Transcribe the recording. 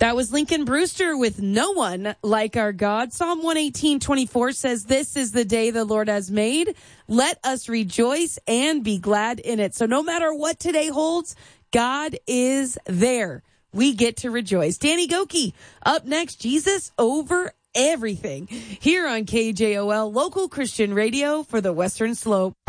That was Lincoln Brewster with No One Like Our God. Psalm 118:24 says, "This is the day the Lord has made. Let us rejoice and be glad in it." So no matter what today holds, God is there. We get to rejoice. Danny Gokey up next, Jesus over everything, here on KJOL, local Christian radio for the Western Slope.